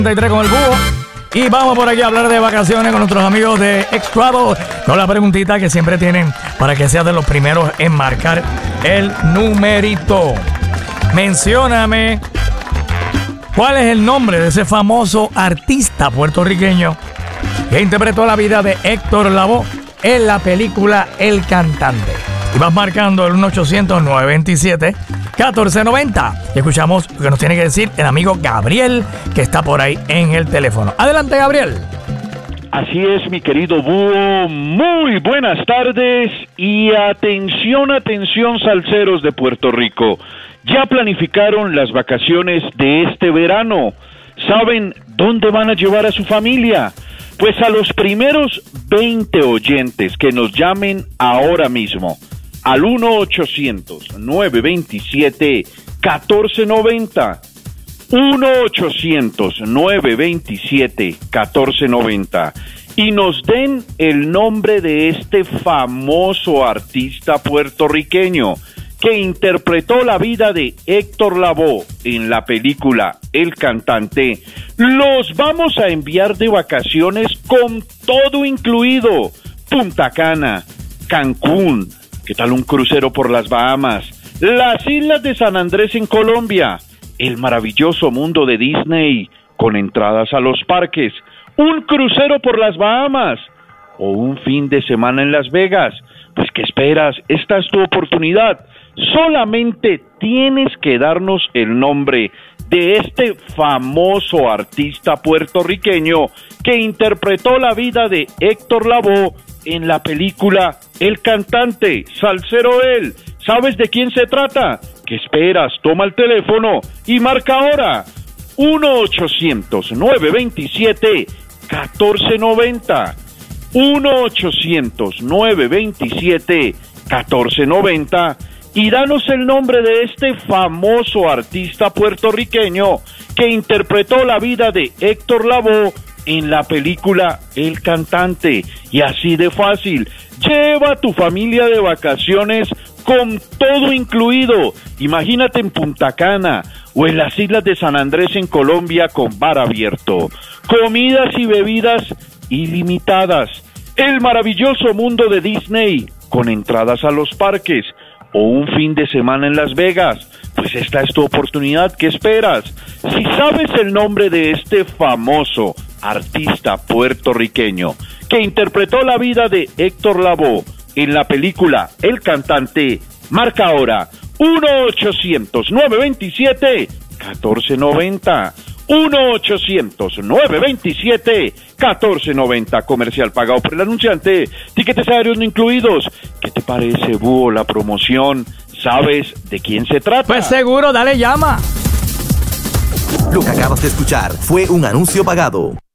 33 con el búho. Y vamos por aquí a hablar de vacaciones con nuestros amigos de X-Travel, con la preguntita que siempre tienen para que seas de los primeros en marcar el numerito. Mencióname cuál es el nombre de ese famoso artista puertorriqueño que interpretó la vida de Héctor Lavoe en la película El Cantante. Y vas marcando el 1-800-927-1490. Y escuchamos lo que nos tiene que decir el amigo Gabriel, que está por ahí en el teléfono. Adelante, Gabriel. Así es, mi querido búho. Muy buenas tardes y atención, salseros de Puerto Rico. Ya planificaron las vacaciones de este verano. ¿Saben dónde van a llevar a su familia? Pues a los primeros 20 oyentes que nos llamen ahora mismo al 1-800-927-1490. 1-800-927-1490. Y nos den el nombre de este famoso artista puertorriqueño que interpretó la vida de Héctor Lavoe en la película El Cantante. Los vamos a enviar de vacaciones con todo incluido. Punta Cana, Cancún, ¿qué tal un crucero por las Bahamas? Las islas de San Andrés en Colombia, el maravilloso mundo de Disney con entradas a los parques, un crucero por las Bahamas o un fin de semana en Las Vegas. Pues ¿qué esperas? Esta es tu oportunidad. Solamente tienes que darnos el nombre de este famoso artista puertorriqueño que interpretó la vida de Héctor Lavoe en la película El Cantante. Salsero él, ¿sabes de quién se trata? ¿Qué esperas? Toma el teléfono y marca ahora 1-800-927-1490. 1-800-927-1490 y danos el nombre de este famoso artista puertorriqueño que interpretó la vida de Héctor Lavoe en la película El Cantante. Y así de fácil, lleva a tu familia de vacaciones con todo incluido. Imagínate en Punta Cana o en las islas de San Andrés en Colombia con bar abierto, comidas y bebidas ilimitadas, el maravilloso mundo de Disney con entradas a los parques o un fin de semana en Las Vegas. Pues esta es tu oportunidad. ¿Qué esperas? Si sabes el nombre de este famoso artista puertorriqueño que interpretó la vida de Héctor Lavoe en la película El Cantante, marca ahora 1-800-927-1490. 1-800-927-1490. Comercial pagado por el anunciante. Tiquetes aéreos no incluidos. ¿Qué te parece, búho, la promoción? ¿Sabes de quién se trata? Pues seguro, dale llama. Lo que acabas de escuchar fue un anuncio pagado.